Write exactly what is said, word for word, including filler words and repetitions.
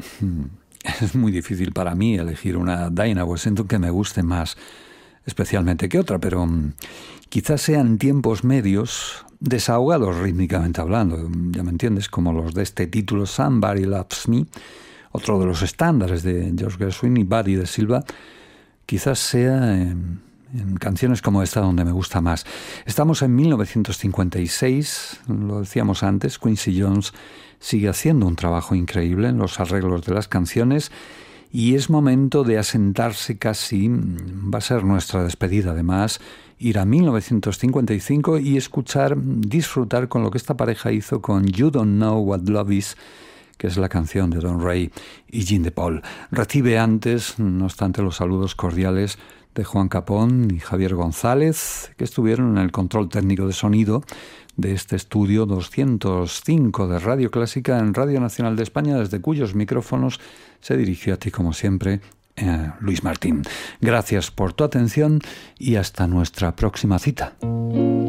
Es muy difícil para mí elegir una Dinah Washington que me guste más especialmente que otra, pero quizás sean tiempos medios desahogados rítmicamente hablando, ya me entiendes, como los de este título Somebody Loves Me, otro de los estándares de George Gershwin, y Buddy de Silva, quizás sea en, en canciones como esta donde me gusta más. Estamos en mil novecientos cincuenta y seis, lo decíamos antes, Quincy Jones sigue haciendo un trabajo increíble en los arreglos de las canciones y es momento de asentarse casi, va a ser nuestra despedida además, ir a mil novecientos cincuenta y cinco y escuchar, disfrutar con lo que esta pareja hizo con You Don't Know What Love Is, que es la canción de Don Ray y Jean de Paul. Recibe antes, no obstante, los saludos cordiales de Juan Capón y Javier González, que estuvieron en el control técnico de sonido de este estudio doscientos cinco de Radio Clásica en Radio Nacional de España, desde cuyos micrófonos se dirigió a ti, como siempre, eh, Luis Martín. Gracias por tu atención y hasta nuestra próxima cita.